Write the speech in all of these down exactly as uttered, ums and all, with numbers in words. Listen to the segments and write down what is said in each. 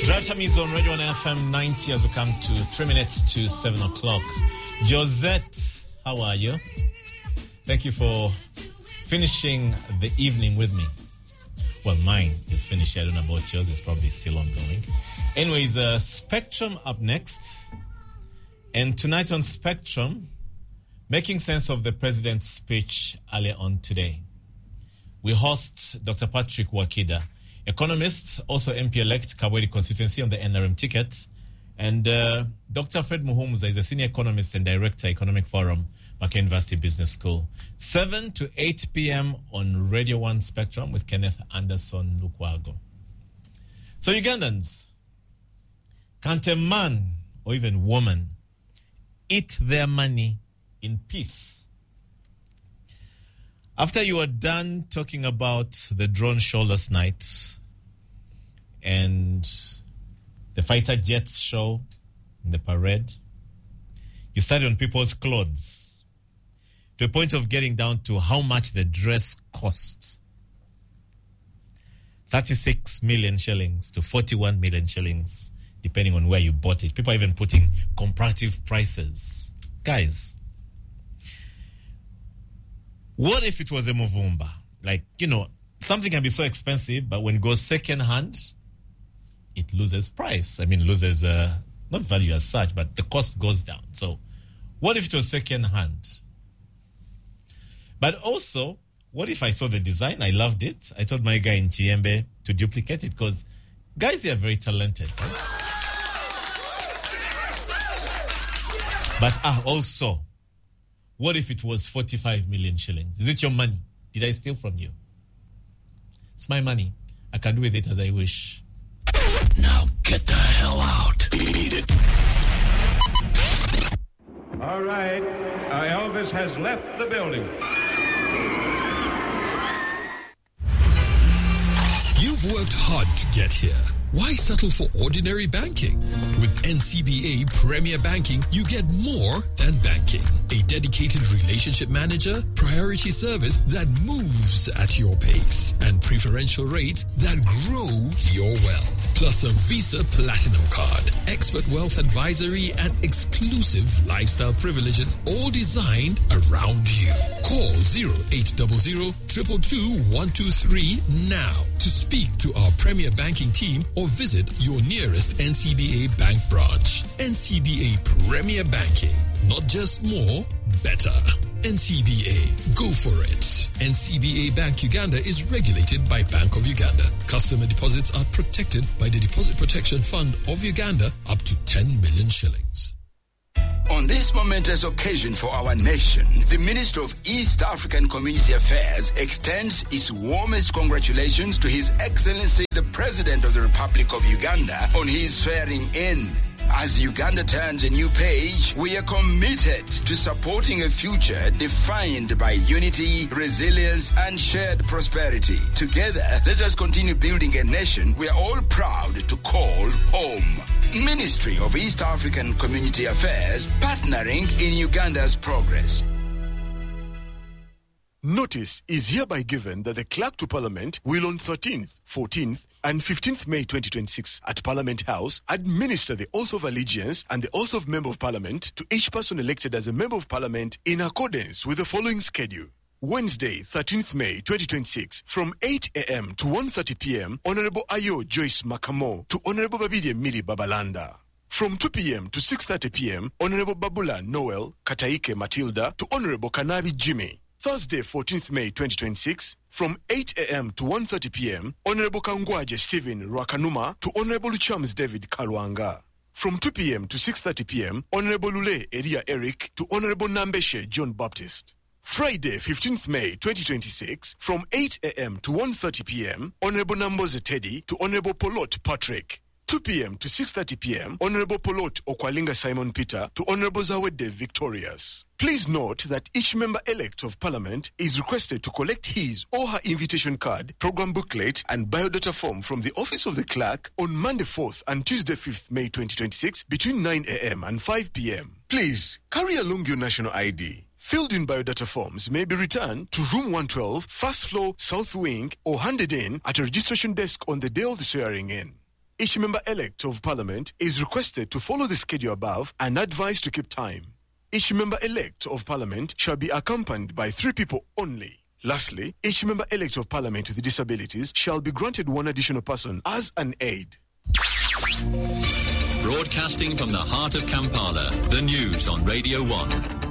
Drive time is on Radio one F M ninety as we come to three minutes to seven o'clock. Josette, how are you? Thank you for finishing the evening with me. Well, mine is finished. I don't know about yours. It's probably still ongoing. Anyways, uh, Spectrum up next. And tonight on Spectrum, making sense of the president's speech earlier on today. We host Doctor Patrick Wakida, economist, also M P-elect, Kabwedi constituency on the N R M ticket. And uh, Doctor Fred Muhumuza is a senior economist and director, Economic Forum, Mackay University Business School. seven to eight p.m. on Radio one Spectrum with Kenneth Anderson Lukwago. So Ugandans, can't a man or even woman eat their money in peace? After you are done talking about the drone show last night and the fighter jets show in the parade, you started on people's clothes to a point of getting down to how much the dress costs. thirty-six million shillings to forty-one million shillings, depending on where you bought it. People are even putting comparative prices. Guys, what if it was a Muvumba? Like, you know, something can be so expensive, but when it goes second hand, it loses price. I mean, loses, uh, not value as such, but the cost goes down. So what if it was second hand? But also, what if I saw the design? I loved it. I told my guy in Chiembe to duplicate it because guys, they are very talented. Right? But ah, also, what if it was forty-five million shillings? Is it your money? Did I steal from you? It's my money. I can do with it as I wish. Now get the hell out. Beat it. All right. Uh, Elvis has left the building. You've worked hard to get here. Why settle for ordinary banking? With N C B A Premier Banking, you get more than banking. A dedicated relationship manager, priority service that moves at your pace, and preferential rates that grow your wealth. Plus a Visa Platinum card, expert wealth advisory, and exclusive lifestyle privileges, all designed around you. Call zero eight zero zero, two two two, one two three now to speak to our Premier Banking team or visit your nearest N C B A bank branch. N C B A Premier Banking. Not just more, better. N C B A. Go for it. N C B A Bank Uganda is regulated by Bank of Uganda. Customer deposits are protected by the Deposit Protection Fund of Uganda up to ten million shillings. On this momentous occasion for our nation, the Minister of East African Community Affairs extends its warmest congratulations to His Excellency the President of the Republic of Uganda on his swearing in. As Uganda turns a new page, we are committed to supporting a future defined by unity, resilience, and shared prosperity. Together, let us continue building a nation we are all proud to call home. Ministry of East African Community Affairs, partnering in Uganda's progress. Notice is hereby given that the Clerk to Parliament will on thirteenth, fourteenth, and fifteenth May twenty twenty-six at Parliament House administer the oath of allegiance and the oath of Member of Parliament to each person elected as a Member of Parliament in accordance with the following schedule. Wednesday, thirteenth May twenty twenty-six, from eight a.m. to one thirty p.m, Honorable Ayo Joyce Makamo to Honorable Babide Mili Babalanda. From two p.m. to six thirty p.m, Honorable Babula Noel Kataike Matilda to Honorable Kanabi Jimmy. Thursday, fourteenth May twenty twenty-six, from eight a.m. to one thirty p.m, Honorable Kangwaje Stephen Rwakanuma to Honorable Chams David Kalwanga. From two p.m. to six thirty p.m, Honorable Lule Eria Eric to Honorable Nambeshe John Baptist. Friday, fifteenth May twenty twenty-six, from eight a.m. to one thirty p.m, Honorable Namboze Teddy to Honorable Polot Patrick. two p.m. to six thirty p.m, Honorable Polot Okwalinga Simon Peter to Honorable Zawede Victorious. Please note that each member-elect of Parliament is requested to collect his or her invitation card, program booklet, and biodata form from the Office of the Clerk on Monday fourth and Tuesday fifth May twenty twenty-six between nine a.m. and five p.m. Please carry along your national I D. Filled-in biodata forms may be returned to Room one twelve, First Floor, South Wing, or handed in at a registration desk on the day of the swearing-in. Each member-elect of Parliament is requested to follow the schedule above and advised to keep time. Each member-elect of Parliament shall be accompanied by three people only. Lastly, each member-elect of Parliament with disabilities shall be granted one additional person as an aide. Broadcasting from the heart of Kampala, the news on Radio one.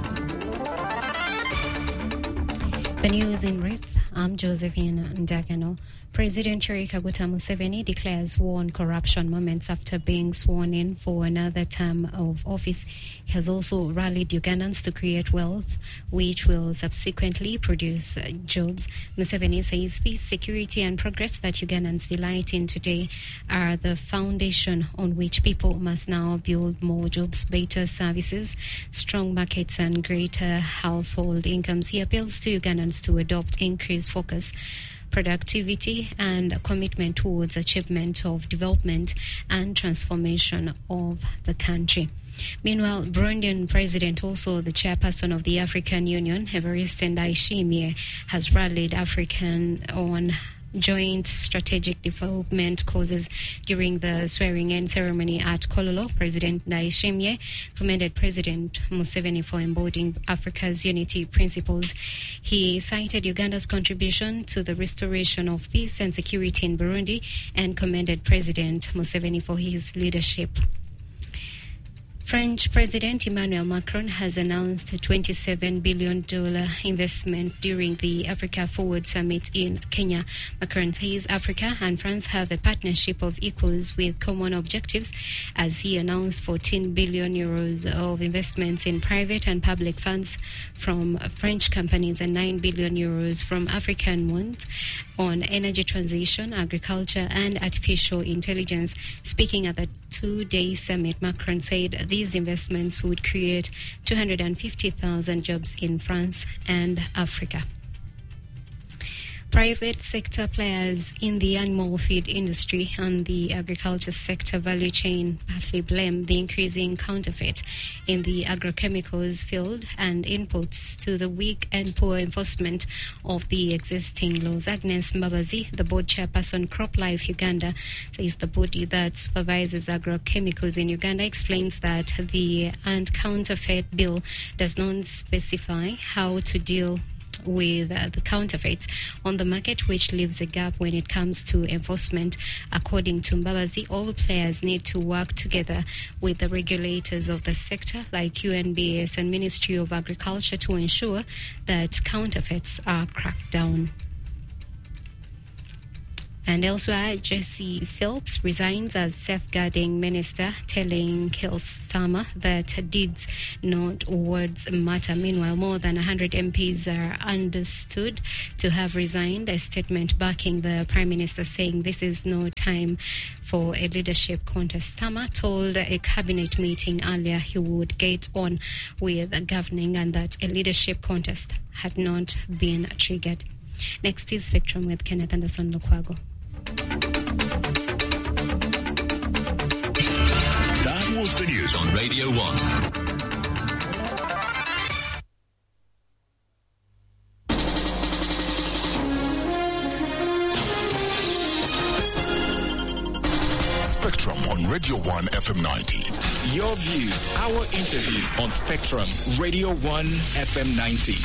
The news in brief. I'm Josephine Ndagano. President Yoweri Kaguta Museveni declares war on corruption moments after being sworn in for another term of office. He has also rallied Ugandans to create wealth, which will subsequently produce uh, jobs. Museveni says peace, security and progress that Ugandans delight in today are the foundation on which people must now build more jobs, better services, strong markets and greater household incomes. He appeals to Ugandans to adopt increased focus, productivity and commitment towards achievement of development and transformation of the country. Meanwhile, Burundian President, also the chairperson of the African Union, Evariste Ndayishimiye, has rallied African on joint strategic development causes during the swearing-in ceremony at Kololo. President Ndayishimiye commended President Museveni for embodying Africa's unity principles. He cited Uganda's contribution to the restoration of peace and security in Burundi and commended President Museveni for his leadership. French President Emmanuel Macron has announced a twenty-seven billion dollars investment during the Africa Forward Summit in Kenya. Macron says Africa and France have a partnership of equals with common objectives, as he announced fourteen billion euros of investments in private and public funds from French companies and nine billion euros from African ones on energy transition, agriculture and artificial intelligence. Speaking at the two-day summit, Macron said these investments would create two hundred fifty thousand jobs in France and Africa. Private sector players in the animal feed industry and the agriculture sector value chain partly blame the increasing counterfeit in the agrochemicals field and inputs to the weak and poor enforcement of the existing laws. Agnes Mbabazi, the board chairperson CropLife Uganda, says the body that supervises agrochemicals in Uganda explains that the anti-counterfeit bill does not specify how to deal with uh, the counterfeits on the market, which leaves a gap when it comes to enforcement. According to Mbabazi, all players need to work together with the regulators of the sector like U N B S and Ministry of Agriculture to ensure that counterfeits are cracked down. And elsewhere, Jesse Phelps resigns as safeguarding minister, telling Keir Starmer that deeds, not words, matter. Meanwhile, more than one hundred M Ps are understood to have resigned. A statement backing the Prime Minister saying this is no time for a leadership contest. Starmer told a cabinet meeting earlier he would get on with governing and that a leadership contest had not been triggered. Next is Spectrum with Kenneth Anderson Lukwago. That was the news on Radio one. Spectrum on Radio one F M ninety. Your views, our interviews on Spectrum, Radio one F M ninety.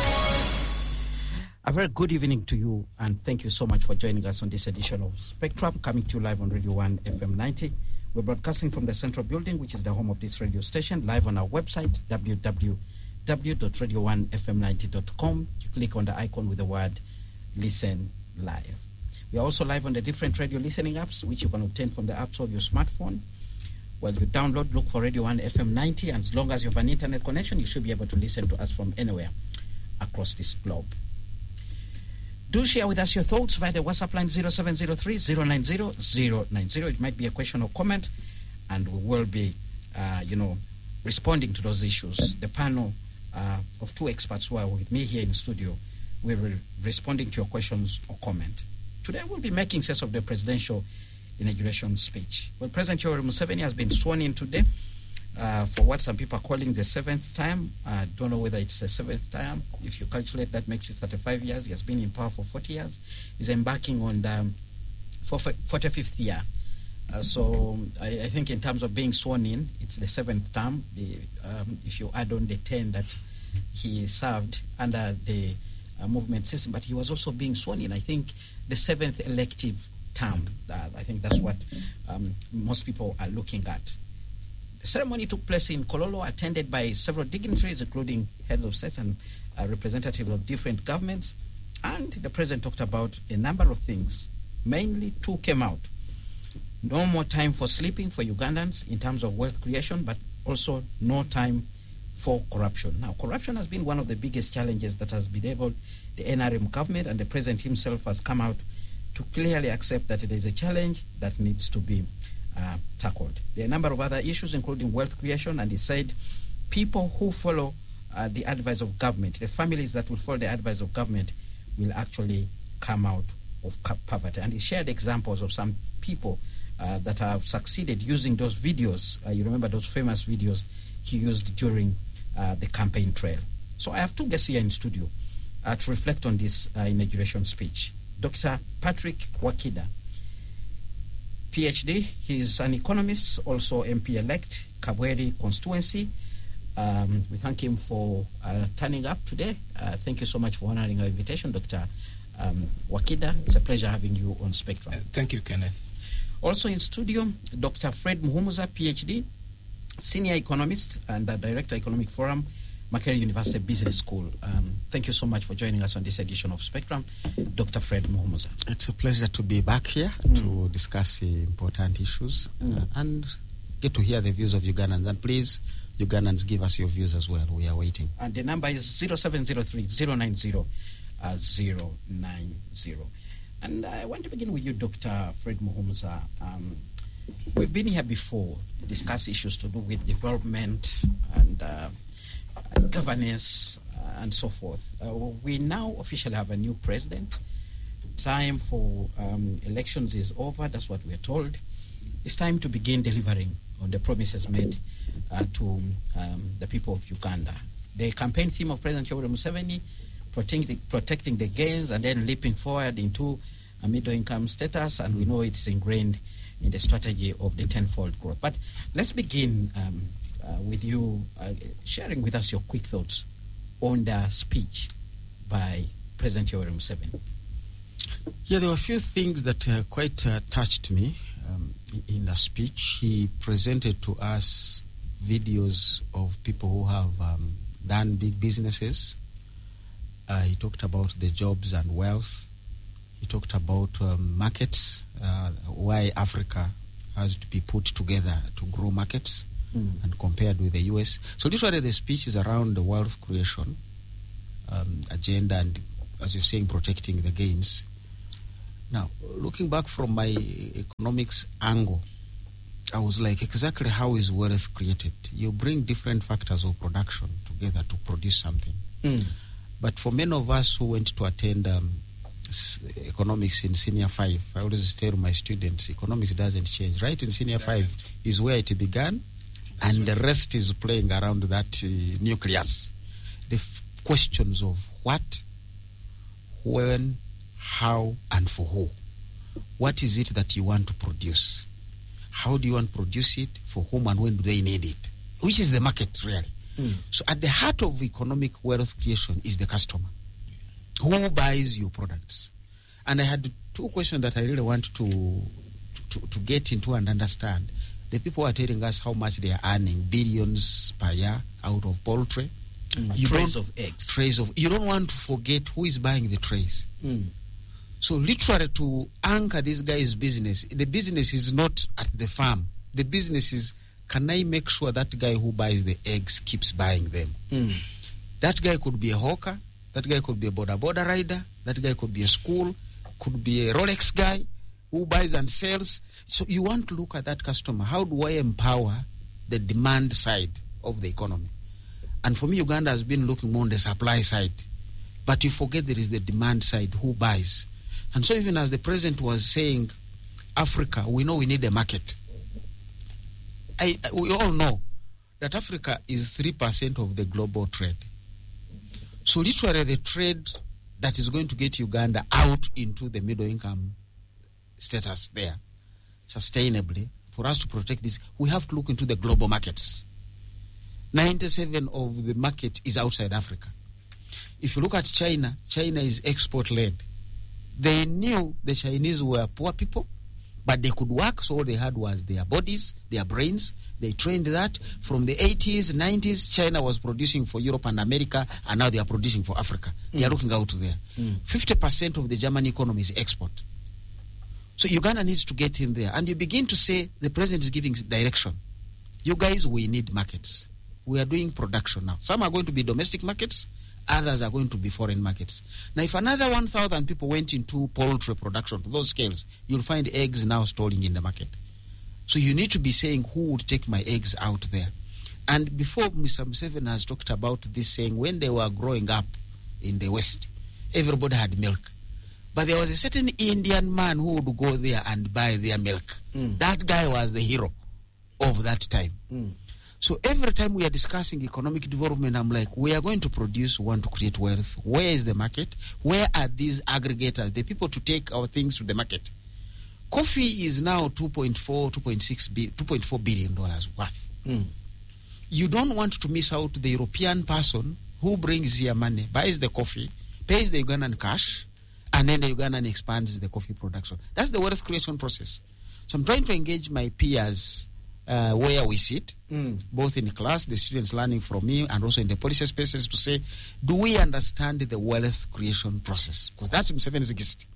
A very good evening to you, and thank you so much for joining us on this edition of Spectrum, coming to you live on Radio one F M ninety. We're broadcasting from the Central Building, which is the home of this radio station, live on our website, w w w dot radio one f m ninety dot com. You click on the icon with the word Listen Live. We are also live on the different radio listening apps, which you can obtain from the apps of your smartphone. Well, you download, look for Radio one F M ninety, and as long as you have an internet connection, you should be able to listen to us from anywhere across this globe. Do share with us your thoughts via the WhatsApp line zero seven zero three, zero nine zero, zero nine zero. It might be a question or comment, and we will be, uh, you know, responding to those issues. The panel uh, of two experts who are with me here in the studio will be responding to your questions or comment. Today we'll be making sense of the presidential inauguration speech. Well, President Yoweri Museveni has been sworn in today uh, for what some people are calling the seventh time. I uh, don't know whether it's the seventh time. If you calculate, that makes it thirty-five years. He has been in power for forty years. He's embarking on the forty-fifth year Uh, so I, I think in terms of being sworn in, it's the seventh term. The, um, if you add on the ten that he served under the uh, movement system, but he was also being sworn in, I think, the seventh elective term. Uh, I think that's what um, most people are looking at. The ceremony took place in Kololo, attended by several dignitaries, including heads of state and uh, representatives of different governments. And the president talked about a number of things. Mainly two came out. No more time for sleeping for Ugandans in terms of wealth creation, but also no time for corruption. Now, corruption has been one of the biggest challenges that has bedeviled the N R M government, and the president himself has come out to clearly accept that it is a challenge that needs to be uh, tackled. There are a number of other issues, including wealth creation, and he said people who follow uh, the advice of government, the families that will follow the advice of government, will actually come out of poverty. And he shared examples of some people uh, that have succeeded using those videos. Uh, you remember those famous videos he used during uh, the campaign trail. So I have two guests here in studio uh, to reflect on this uh, inauguration speech. Doctor Patrick Wakida, P H D. He's an economist, also M P-elect, Kabweri constituency. Um, we thank him for uh, turning up today. Uh, thank you so much for honoring our invitation, Doctor Um, Wakida. It's a pleasure having you on Spectrum. Uh, thank you, Kenneth. Also in studio, Doctor Fred Muhumuza, P H D, senior economist and uh, director Economic Forum, Makerere University Business School. Um, thank you so much for joining us on this edition of Spectrum, Doctor Fred Muhumuza. It's a pleasure to be back here mm. to discuss uh, important issues mm. uh, and get to hear the views of Ugandans. And please, Ugandans, give us your views as well. We are waiting. And the number is zero seven zero three, zero nine zero, zero nine zero. And I want to begin with you, Doctor Fred Muhumuza. Um, we've been here before to discuss issues to do with development and uh, governance uh, and so forth. Uh, we now officially have a new president. Time for um, elections is over. That's what we're told. It's time to begin delivering on the promises made uh, to um, the people of Uganda. The campaign theme of President Yoweri Museveni, protecting, protecting the gains and then leaping forward into a middle-income status, and we know it's ingrained in the strategy of the tenfold growth. But let's begin um, uh, with you uh, sharing with us your quick thoughts on the speech by President Yoweri Museveni. Yeah, there were a few things that uh, quite uh, touched me um, in the speech. He presented to us videos of people who have um, done big businesses. Uh, he talked about the jobs and wealth. He talked about um, markets, uh, why Africa has to be put together to grow markets mm. and compared with the U S. So literally the speech is around the wealth creation um, agenda and, as you're saying, protecting the gains. Now, looking back from my economics angle, I was like, exactly how is wealth created? You bring different factors of production together to produce something. Mm. But for many of us who went to attend um, economics in senior five, I always tell my students, economics doesn't change. Right in senior five is where it began, and the rest is playing around that uh, nucleus. The f- questions of what, when, how, and for who. What is it that you want to produce? How do you want to produce it? For whom and when do they need it? Which is the market, really. Mm. So at the heart of economic wealth creation is the customer. Who buys your products? And I had two questions that I really want to, to, to get into and understand. The people are telling us how much they are earning, billions per year out of poultry. Mm. You trays of eggs. Trays of. You don't want to forget who is buying the trays. Mm. So literally to anchor this guy's business, the business is not at the farm. The business is, can I make sure that guy who buys the eggs keeps buying them? Mm. That guy could be a hawker. That guy could be a border border rider. That guy could be a school. Could be a Rolex guy who buys and sells. So you want to look at that customer. How do I empower the demand side of the economy? And for me, Uganda has been looking more on the supply side. But you forget there is the demand side, who buys. And so even as the president was saying, Africa, we know we need a market. I, we all know that Africa is three percent of the global trade. So literally the trade that is going to get Uganda out into the middle income status there sustainably, for us to protect this, we have to look into the global markets. ninety-seven of the market is outside Africa. If you look at China, China is export-led. They knew the Chinese were poor people, but they could work, so all they had was their bodies, their brains. They trained that. From the eighties, nineties, China was producing for Europe and America, and now they are producing for Africa. Mm. They are looking out there. Mm. fifty percent of the German economy is export. So Uganda needs to get in there. And you begin to say, the president is giving direction. You guys, we need markets. We are doing production now. Some are going to be domestic markets, others are going to be foreign markets. Now, if another one thousand people went into poultry production, to those scales, you'll find eggs now stalling in the market. So you need to be saying, who would take my eggs out there? And before, Mister Museveni has talked about this, saying when they were growing up in the West, everybody had milk. But there was a certain Indian man who would go there and buy their milk. Mm. That guy was the hero of that time. Mm. So every time we are discussing economic development, I'm like, we are going to produce, we want to create wealth. Where is the market? Where are these aggregators, the people to take our things to the market? Coffee is now two point four, two point six, two point four billion dollars worth. Mm. You don't want to miss out the European person who brings here money, buys the coffee, pays the Ugandan cash, and then the Ugandan expands the coffee production. That's the wealth creation process. So I'm trying to engage my peers uh, where we sit, mm. both in class, the students learning from me, and also in the policy spaces, to say, do we understand the wealth creation process? Because that's Museveni's gist.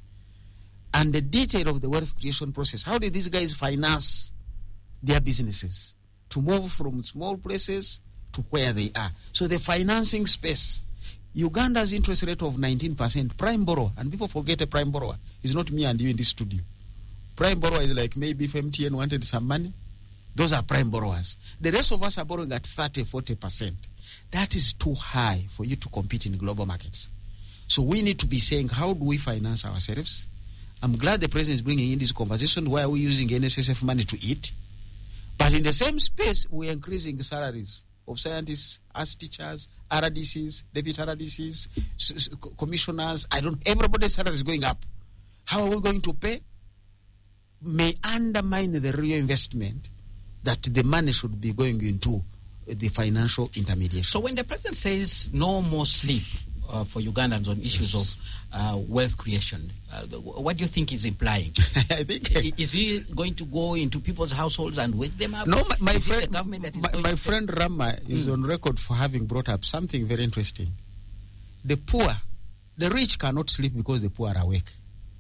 And the detail of the wealth creation process. How did these guys finance their businesses to move from small places to where they are? So the financing space. Uganda's interest rate of nineteen percent, prime borrower, and people forget a prime borrower. It's not me and you in this studio. Prime borrower is like, maybe if M T N wanted some money, those are prime borrowers. The rest of us are borrowing at thirty, forty percent. That is too high for you to compete in global markets. So we need to be saying, how do we finance ourselves? I'm glad the president is bringing in this conversation. Why are we using N S S F money to eat? But in the same space, we're increasing salaries of scientists, as teachers, R D Cs, deputy R D Cs, s- s- commissioners. I don't. Everybody's salary is going up. How are we going to pay? May undermine the real investment that the money should be going into the financial intermediation. So when the president says no more sleep uh, for Ugandans on issues yes. of uh, wealth creation, uh, what do you think he's implying? I think is he going to go into people's households and wake them up? No, my, my is friend, the government that is my, going my to friend Rama is mm. on record for having brought up something very interesting. The poor, the rich cannot sleep because the poor are awake.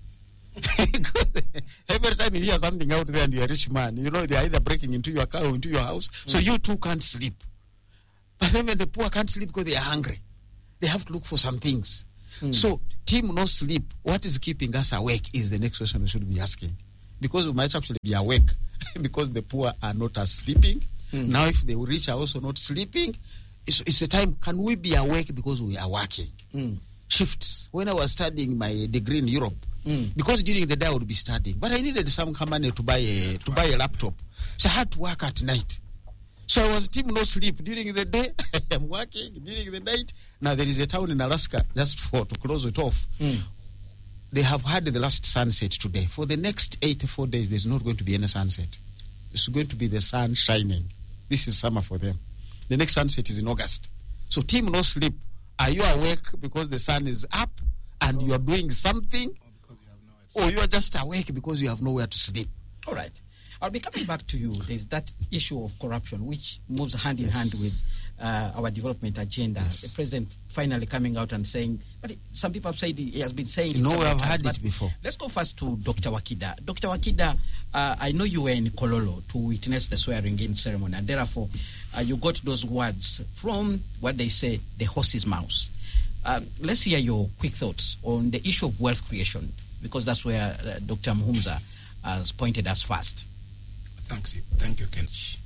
Every time you hear something out there and you're a rich man, you know they're either breaking into your car or into your house, mm. so you too can't sleep. But then when the poor can't sleep because they are hungry, they have to look for some things. Mm. So, team no sleep, what is keeping us awake is the next question we should be asking. Because we might actually be awake because the poor are not as sleeping. Mm. Now, if the rich are also not sleeping, it's, it's a time, can we be awake because we are working? Mm. Shifts. When I was studying my degree in Europe, mm. because during the day I would be studying, but I needed some money to buy a, to buy a laptop. So I had to work at night. So I was team no sleep. During the day, I'm working. During the night, now there is a town in Alaska, just for to close it off. Mm. They have had the last sunset today. For the next eighty-four days, there's not going to be any sunset. It's going to be the sun shining. This is summer for them. The next sunset is in August. So team no sleep. Are you awake because the sun is up and oh. you are doing something? Or, you have no or you are just awake because you have nowhere to sleep? All right. I'll be coming back to you. There's that issue of corruption, which moves hand in yes. hand with uh, our development agenda. Yes. The president finally coming out and saying, but some people have said he has been saying it. No, I've heard it before. Let's go first to Doctor Wakida. Doctor Wakida, uh, I know you were in Kololo to witness the swearing-in ceremony, and therefore uh, you got those words from what they say, the horse's mouth. Um, let's hear your quick thoughts on the issue of wealth creation, because that's where uh, Doctor Muhumuza has pointed us first. Thanks. Thank you, Ken.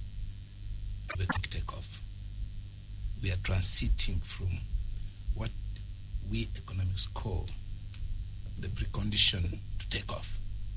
The takeoff. We are transiting from what we economics call the precondition to take off.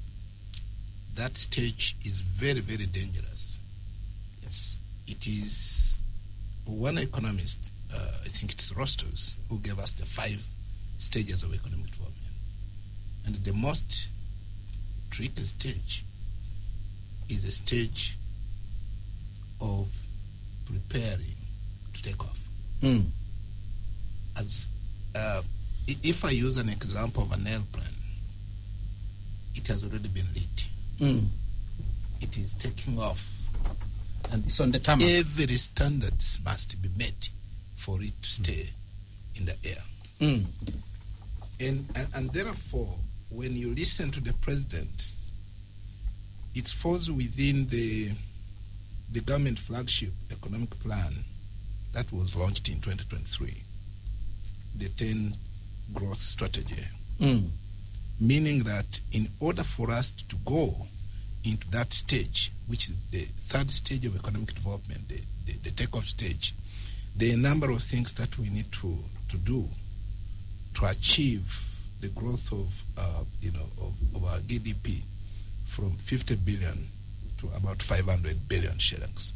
That stage is very, very dangerous. Yes. It is one economist, uh, I think it's Rostos, who gave us the five stages of economic development. And the most tricky stage is a stage of preparing to take off. Mm. As uh, if I use an example of an airplane, it has already been lit. Mm. It is taking off, and it's on the tarmac. Every standards must be met for it to stay mm. in the air. Mm. And, and and therefore, when you listen to the president, it falls within the the government flagship economic plan that was launched in twenty twenty-three, the ten growth strategy. Mm. Meaning that in order for us to go into that stage, which is the third stage of economic development, the, the, the takeoff stage, there are a number of things that we need to, to do to achieve the growth of, uh, you know, of, of our G D P from fifty billion to about five hundred billion shillings,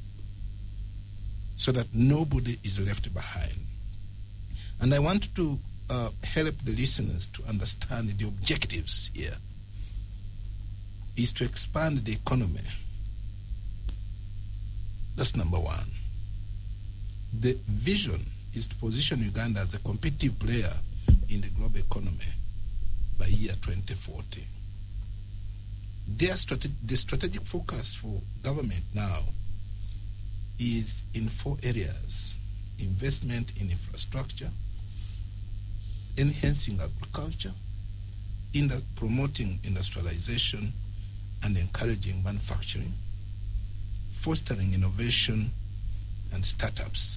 so that nobody is left behind. And I want to uh, help the listeners to understand the objectives here is to expand the economy. That's number one. The vision is to position Uganda as a competitive player in the global economy by year twenty forty. Their strate- the strategic focus for government now is in four areas: investment in infrastructure, enhancing agriculture, in the promoting industrialization and encouraging manufacturing, fostering innovation and startups.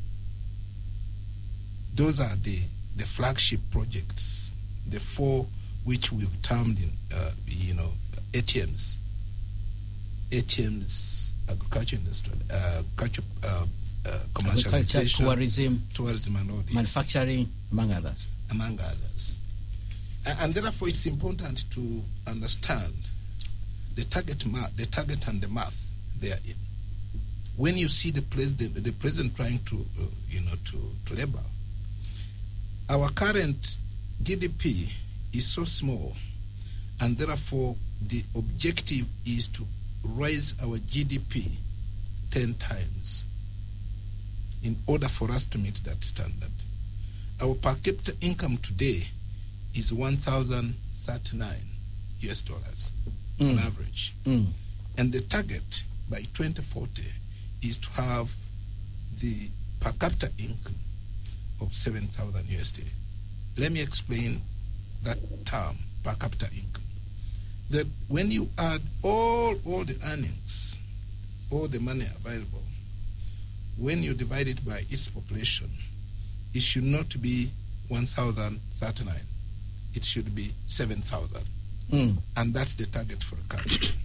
Those are the, the flagship projects, the four which we've termed in, uh, you know, A T Ms. A T Ms, agriculture, industry, uh, culture, uh, uh, commercialization, tourism, tourism, and all this, manufacturing, among others. Among others, and, and therefore it's important to understand the target, ma- the target, and the math therein. When you see the president, the president trying to, uh, you know, to to labor, our current G D P is so small, and therefore the objective is to raise our G D P ten times in order for us to meet that standard. Our per capita income today is one thousand thirty-nine U S dollars mm. on average. Mm. And the target by twenty forty is to have the per capita income of seven thousand U S D. Let me explain that term, per capita income. That when you add all, all the earnings, all the money available, when you divide it by its population, it should not be one thousand thirty-nine. It should be seven thousand. Mm. And that's the target for the country.